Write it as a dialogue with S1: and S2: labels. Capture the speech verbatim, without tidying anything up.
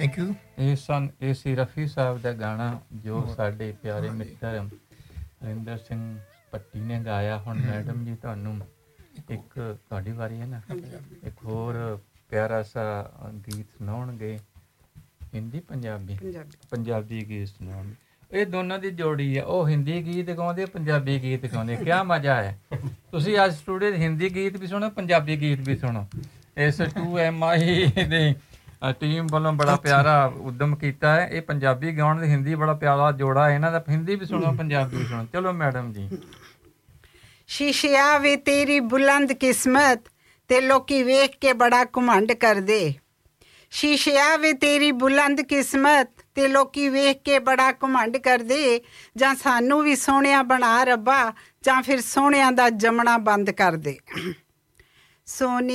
S1: Thank you.
S2: ਇਹ ਸਨ ਇਹ ਸੀ ਰਫੀ ਸਾਹਿਬ ਦਾ ਗਾਣਾ ਜੋ ਸਾਡੇ ਪਿਆਰੇ ਮਿੱਤਰ ਹਰਿੰਦਰ ਸਿੰਘ ਪੱਟੀ ਨੇ ਗਾਇਆ। ਹੁਣ ਮੈਡਮ ਜੀ ਤੁਹਾਨੂੰ ਇੱਕ ਤੁਹਾਡੀ ਵਾਰੀ ਹੈ ਨਾ, ਇੱਕ ਹੋਰ ਪਿਆਰਾ ਸਾ ਗੀਤ ਸੁਣਾਉਣਗੇ। ਹਿੰਦੀ ਪੰਜਾਬੀ ਪੰਜਾਬੀ ਗੀਤ ਸੁਣਾਉਣਗੇ। ਇਹ ਦੋਨਾਂ ਦੀ ਜੋੜੀ ਆ, ਉਹ ਹਿੰਦੀ ਗੀਤ ਗਾਉਂਦੇ, ਪੰਜਾਬੀ ਗੀਤ ਗਾਉਂਦੇ। ਕਿਆ ਮਜ਼ਾ ਹੈ। ਤੁਸੀਂ ਅੱਜ ਸਟੂਡੀਓ ਹਿੰਦੀ ਗੀਤ ਵੀ ਸੁਣੋ, ਪੰਜਾਬੀ ਗੀਤ ਵੀ ਸੁਣੋ। ਇਸ two M I the team ਵੱਲੋਂ ਬੜਾ ਪਿਆਰਾ ਉਦਮ ਕੀਤਾ ਹੈ। ਇਹ ਪੰਜਾਬੀ ਗਾਉਣ ਤੇ ਹਿੰਦੀ ਬੜਾ ਪਿਆਰਾ ਜੋੜਾ ਇਹਨਾਂ ਦਾ। ਹਿੰਦੀ ਵੀ ਸੁਣੋ, ਪੰਜਾਬੀ ਵੀ ਸੁਣੋ। ਚਲੋ ਮੈਡਮ ਜੀ।
S3: ਸ਼ੀਸ਼ਿਆ ਵੇ ਤੇਰੀ ਬੁਲੰਦ ਕਿਸਮਤ ਤੇ ਲੋਕੀ ਵੇਖ ਕੇ ਬੜਾ ਘਮੰਡ ਕਰਦੇ। ਸ਼ੀਸ਼ਿਆ ਵੇ ਤੇਰੀ ਬੁਲੰਦ ਕਿਸਮਤ ਤੇ ਲੋਕੀ ਵੇਖ ਕੇ ਬੜਾ ਘਮੰਡ ਕਰਦੇ। ਜਾਂ ਸਾਨੂੰ ਵੀ ਸੋਹਣਿਆਂ ਬਣਾ ਰੱਬਾ, ਜਾਂ ਫਿਰ ਸੋਹਣਿਆਂ ਦਾ ਜੰਮਣਾ ਬੰਦ ਕਰ ਦੇ। ਸੋਨੀ